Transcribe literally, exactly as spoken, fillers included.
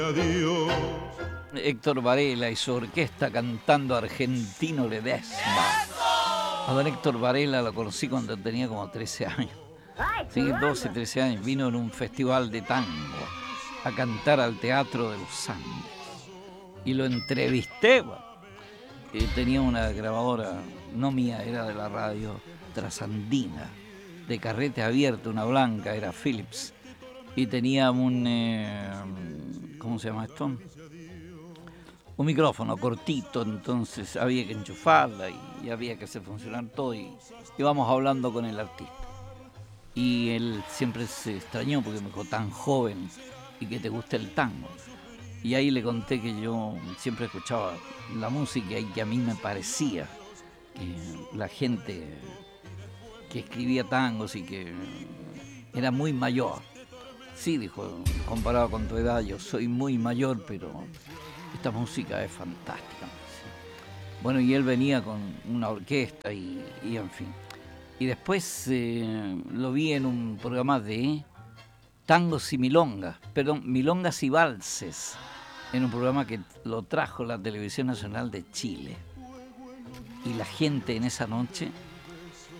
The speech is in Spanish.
Adiós. Héctor Varela y su orquesta cantando Argentino Ledesma. A don Héctor Varela lo conocí cuando tenía como trece años. Sí, doce, trece años. Vino en un festival de tango a cantar al Teatro de los Andes. Y lo entrevisté. Eh, tenía una grabadora, no mía, era de la radio Trasandina, de carrete abierto, una blanca, era Philips. Y tenía un, eh, ¿cómo se llama esto? Un micrófono cortito, entonces había que enchufarla y, y había que hacer funcionar todo y íbamos hablando con el artista. Y él siempre se extrañó porque me dijo, tan joven y que te gusta el tango. Y ahí le conté que yo siempre escuchaba la música y que a mí me parecía que la gente que escribía tangos y que era muy mayor. Sí, dijo, comparado con tu edad, yo soy muy mayor, pero esta música es fantástica. Bueno, y él venía con una orquesta y, y en fin. Y después eh, lo vi en un programa de tangos y milongas, perdón, milongas y valses, en un programa que lo trajo la Televisión Nacional de Chile. Y la gente en esa noche